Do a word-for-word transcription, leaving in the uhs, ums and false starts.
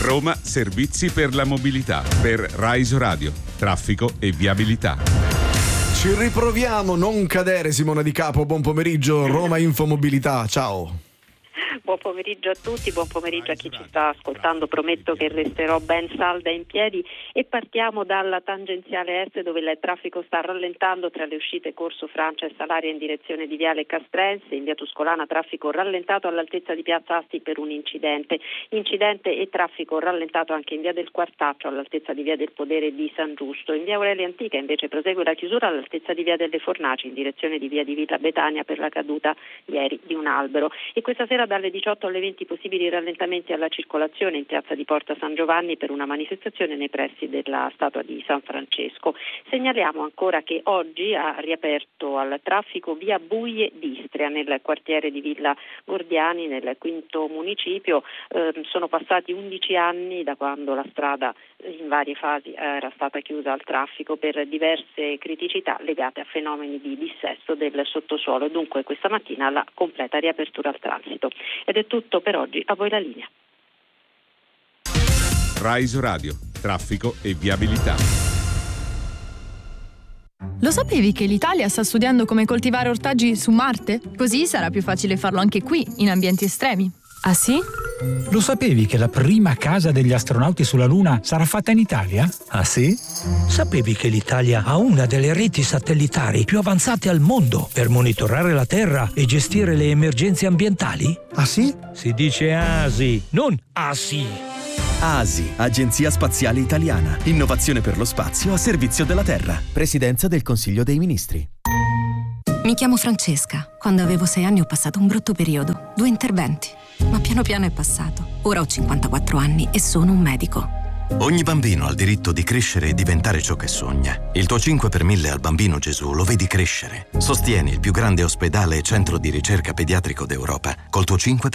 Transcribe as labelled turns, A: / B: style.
A: Roma Servizi per la mobilità. Per Rise Radio, traffico e viabilità.
B: Ci riproviamo, non cadere. Simona Di Capo, buon pomeriggio. Roma Infomobilità, ciao.
C: Buon pomeriggio a tutti, buon pomeriggio a chi ci sta ascoltando. Prometto che resterò ben salda in piedi e partiamo dalla tangenziale est, dove il traffico sta rallentando tra le uscite Corso Francia e Salaria in direzione di Viale Castrense. In via Tuscolana traffico rallentato all'altezza di Piazza Asti per un incidente. Incidente e traffico rallentato anche in via del Quartaccio all'altezza di via del Podere di San Giusto. In via Aurelia Antica invece prosegue la chiusura all'altezza di via delle Fornaci in direzione di via di Villa Betania per la caduta ieri di un albero. E questa sera dalle diciotto alle venti possibili rallentamenti alla circolazione in piazza di Porta San Giovanni per una manifestazione nei pressi della statua di San Francesco. Segnaliamo ancora che oggi ha riaperto al traffico via Buie d'Istria nel quartiere di Villa Gordiani nel quinto municipio. Eh, sono passati undici anni da quando la strada in varie fasi era stata chiusa al traffico per diverse criticità legate a fenomeni di dissesto del sottosuolo. Dunque questa mattina la completa riapertura al transito. Ed è tutto per oggi, a voi la linea.
A: Rise Radio, traffico e viabilità.
D: Lo sapevi che l'Italia sta studiando come coltivare ortaggi su Marte? Così sarà più facile farlo anche qui, in ambienti estremi.
E: Ah sì?
F: Lo sapevi che la prima casa degli astronauti sulla Luna sarà fatta in Italia?
G: Ah sì? Sapevi che l'Italia ha una delle reti satellitari più avanzate al mondo per monitorare la Terra e gestire le emergenze ambientali?
B: Ah sì?
G: Si dice A S I, non A S I.
H: A S I, Agenzia Spaziale Italiana. Innovazione per lo spazio a servizio della Terra. Presidenza del Consiglio dei Ministri.
E: Mi chiamo Francesca. Quando avevo sei anni ho passato un brutto periodo. Due interventi. Ma piano piano è passato. Ora ho cinquantaquattro anni e sono un medico.
I: Ogni bambino ha il diritto di crescere e diventare ciò che sogna. Il tuo cinque per mille al Bambino Gesù lo vedi crescere. Sostieni il più grande ospedale e centro di ricerca pediatrico d'Europa col tuo cinque